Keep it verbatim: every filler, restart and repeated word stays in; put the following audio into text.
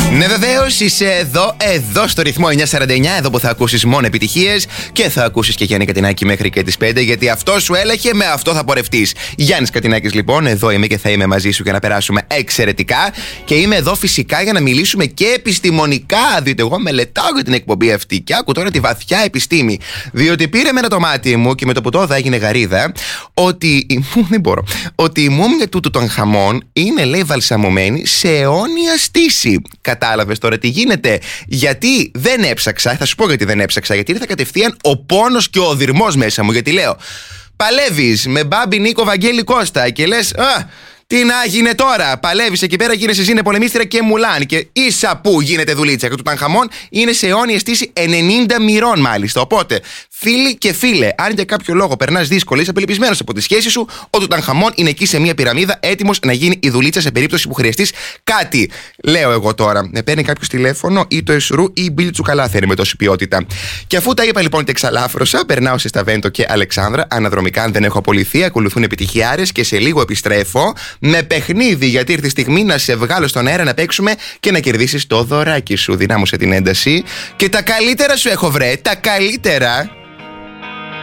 Ναι, βεβαίως είσαι εδώ, εδώ στο ρυθμό εννιακόσια σαράντα εννιά, εδώ που θα ακούσεις μόνο επιτυχίες και θα ακούσεις και Γιάννη Κατινάκη μέχρι και τις πέντε, γιατί αυτό σου έλεγε, με αυτό θα πορευτείς. Γιάννης Κατινάκης, λοιπόν, εδώ είμαι και θα είμαι μαζί σου για να περάσουμε εξαιρετικά. Και είμαι εδώ φυσικά για να μιλήσουμε και επιστημονικά, διότι εγώ μελετάω για την εκπομπή αυτή και άκου τώρα τη βαθιά επιστήμη. Διότι πήρε με ένα το μάτι μου και με το που το έγινε γαρίδα, ότι. Δεν μπορώ. Ότι η μούμια του Τουταγχαμών είναι, λέει, βαλσαμωμένη σε αιώνια στήση. Κατάλαβες τώρα τι γίνεται? Γιατί δεν έψαξα, θα σου πω γιατί δεν έψαξα. Γιατί ήρθα κατευθείαν ο πόνος και ο οδυρμός μέσα μου. Γιατί λέω, παλεύεις με Μπάμπη Νίκο Βαγγέλη Κώστα και λες, α, τι να γίνει τώρα. Παλεύεις εκεί πέρα, γίνεσαι Ζήνε Πολεμίστρια και Μουλάν. Και ίσα που γίνεται δουλίτσα. Και του Τουταγχαμών είναι σε αιώνια στήση ενενήντα μοιρών μάλιστα. Οπότε, φίλοι και φίλε, αν για κάποιο λόγο περνάς δύσκολα, είσαι απελπισμένος από τη σχέση σου, ο Τουταγχαμών είναι εκεί σε μια πυραμίδα, έτοιμος να γίνει η δουλίτσα σε περίπτωση που χρειαστείς κάτι. Λέω εγώ τώρα. Με παίρνει κάποιο τηλέφωνο ή το Εσρού ή η Μπίλη Τσουκαλάθερη με τόση ποιότητα. Και αφού τα είπα λοιπόν και εξαλάφρωσα, περνάω σε Σταβέντο και Αλεξάνδρα. Αναδρομικά, αν δεν έχω απολυθεί, ακολουθούν επιτυχιάρες και σε λίγο επιστρέφω με παιχνίδι, γιατί ήρθε η στιγμή να σε βγάλω στον αέρα να παίξουμε και να κερδίσεις το δωράκι σου. Δυνάμωσε την ένταση και τα καλύτερα σου έχω, βρε, τα καλύτερα.